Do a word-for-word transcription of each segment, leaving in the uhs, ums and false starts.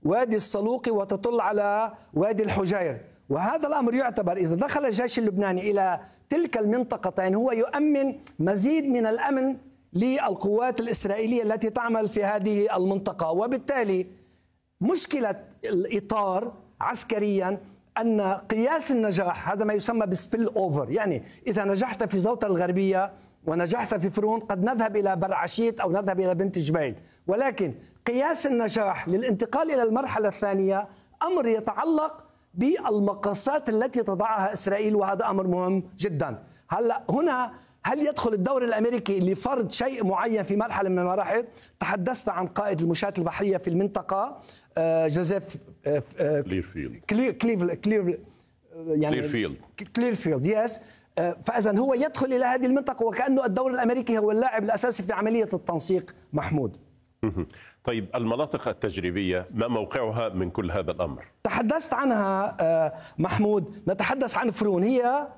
وادي الصلوقي وتطل على وادي الحجير. وهذا الأمر يعتبر إذا دخل الجيش اللبناني إلى تلك المنطقتين هو يؤمن مزيد من الأمن للقوات الإسرائيلية التي تعمل في هذه المنطقة. وبالتالي مشكلة الإطار عسكريا أن قياس النجاح هذا ما يسمى بالسبيل أوفر، يعني إذا نجحت في زوطة الغربية ونجحت في فرون قد نذهب إلى برعشيت أو نذهب إلى بنت جبيل، ولكن قياس النجاح للانتقال إلى المرحلة الثانية أمر يتعلق بالمقاسات التي تضعها إسرائيل، وهذا أمر مهم جدا. هلا هنا هل يدخل الدور الأمريكي لفرض شيء معين في مرحلة من المراحل؟ تحدثت عن قائد المشاة البحرية في المنطقة جوزيف كليرفيلد كلير كلير يعني كليرفيلد كليرفيلد يس. فإذا هو يدخل إلى هذه المنطقة وكأنه الدور الأمريكي هو اللاعب الأساسي في عملية التنسيق. محمود، طيب المناطق التجريبية ما موقعها من كل هذا الأمر؟ تحدثت عنها محمود. نتحدث عن فرون، هي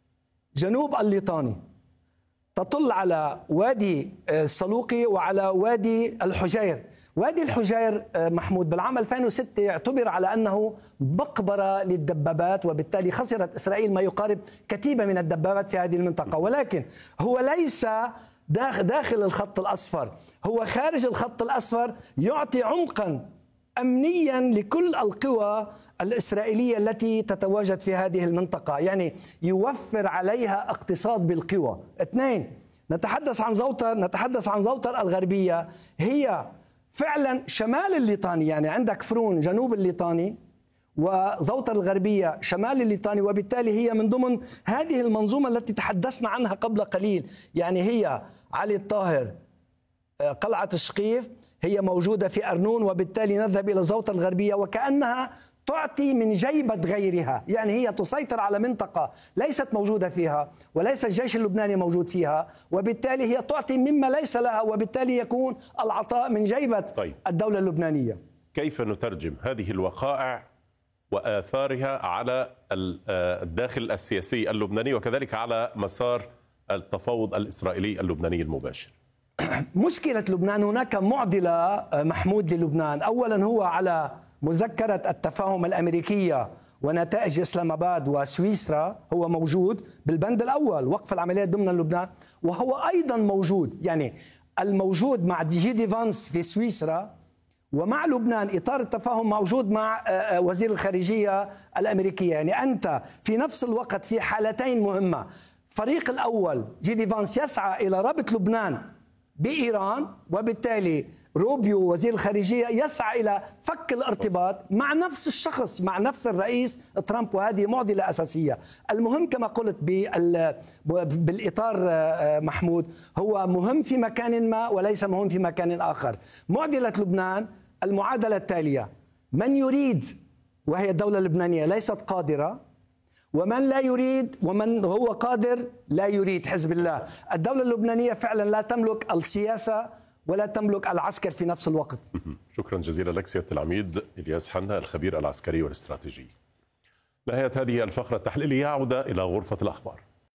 جنوب الليطاني، تطل على وادي الصلوقي وعلى وادي الحجير. وادي الحجير محمود بالعام ألفين وستة اعتبر على أنه مقبرة للدبابات، وبالتالي خسرت إسرائيل ما يقارب كتيبة من الدبابات في هذه المنطقة، ولكن هو ليس داخل الخط الأصفر، هو خارج الخط الأصفر، يعطي عمقا أمنيا لكل القوى الإسرائيلية التي تتواجد في هذه المنطقة، يعني يوفر عليها اقتصاد بالقوى. اثنين، نتحدث عن زوطر نتحدث عن زوطر الغربية، هي فعلا شمال الليطاني، يعني عندك فرون جنوب الليطاني وزوطر الغربية شمال الليطاني، وبالتالي هي من ضمن هذه المنظومة التي تحدثنا عنها قبل قليل، يعني هي علي الطاهر، قلعة الشقيف، هي موجودة في أرنون، وبالتالي نذهب إلى زوطة الغربية وكأنها تعطي من جيبة غيرها، يعني هي تسيطر على منطقة ليست موجودة فيها وليس الجيش اللبناني موجود فيها، وبالتالي هي تعطي مما ليس لها، وبالتالي يكون العطاء من جيبة طيب. الدولة اللبنانية. كيف نترجم هذه الوقائع وآثارها على الداخل السياسي اللبناني وكذلك على مسار التفاوض الإسرائيلي اللبناني المباشر؟ مشكلة لبنان، هناك معضلة محمود للبنان. أولا هو على مذكرة التفاهم الأمريكية ونتائج إسلام آباد وسويسرا هو موجود بالبند الأول وقف العمليات ضمن لبنان، وهو أيضا موجود، يعني الموجود مع دي جي دي فانس في سويسرا ومع لبنان إطار التفاهم موجود مع وزير الخارجية الأمريكية. يعني أنت في نفس الوقت في حالتين مهمة، فريق الأول جي دي فانس يسعى إلى ربط لبنان بإيران، وبالتالي روبيو وزير الخارجية يسعى إلى فك الارتباط مع نفس الشخص، مع نفس الرئيس ترامب، وهذه معضلة أساسية. المهم كما قلت بالإطار محمود، هو مهم في مكان ما وليس مهم في مكان آخر. معضلة لبنان المعادلة التالية: من يريد وهي الدولة اللبنانية ليست قادرة، ومن لا يريد ومن هو قادر لا يريد حزب الله. الدولة اللبنانية فعلا لا تملك السياسة ولا تملك العسكر في نفس الوقت. شكرا جزيلا لك سيادة العميد إلياس حنا الخبير العسكري والاستراتيجي. نهاية هذه الفقرة التحليلية، عودة إلى غرفة الأخبار.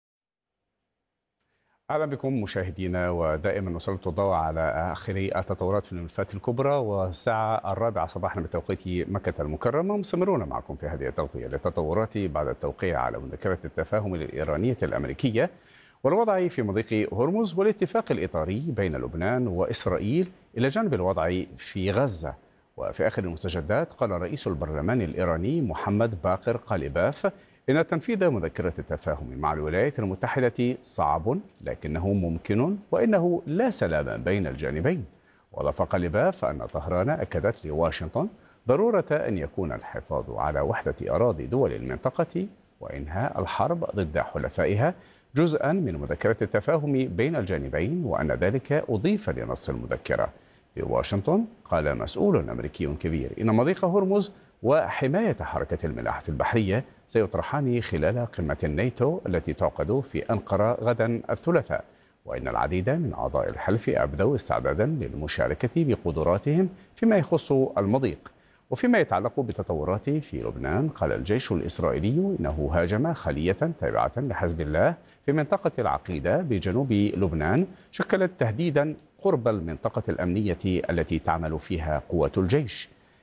أهلا بكم مشاهدينا، ودائما نسلط الضوء على آخر التطورات في الملفات الكبرى، والساعة الرابعة صباحا بتوقيت مكة المكرمة مستمرون معكم في هذه التغطية للتطورات بعد التوقيع على مذكرة التفاهم الإيرانية الأمريكية والوضع في مضيق هرمز والاتفاق الإطاري بين لبنان وإسرائيل إلى جانب الوضع في غزة. وفي آخر المستجدات قال رئيس البرلمان الإيراني محمد باقر قالباف إن تنفيذ مذكرة التفاهم مع الولايات المتحدة صعب لكنه ممكن، وإنه لا سلام بين الجانبين. وأضاف قالباف أن طهران أكدت لواشنطن ضرورة أن يكون الحفاظ على وحدة أراضي دول المنطقة وإنهاء الحرب ضد حلفائها جزءا من مذكرة التفاهم بين الجانبين، وأن ذلك أضيف لنص المذكرة. في واشنطن قال مسؤول أمريكي كبير إن مضيق هرمز وحماية حركة الملاحة البحرية سيطرحان خلال قمة الناتو التي تعقد في أنقرة غدا الثلاثاء، وإن العديد من أعضاء الحلف أبدوا استعدادا للمشاركة بقدراتهم فيما يخص المضيق. وفيما يتعلق بالتطورات في لبنان قال الجيش الإسرائيلي إنه هاجم خلية تابعة لحزب الله في منطقة العقيدة بجنوب لبنان شكلت تهديدا قرب المنطقة الأمنية التي تعمل فيها قوات الجيش.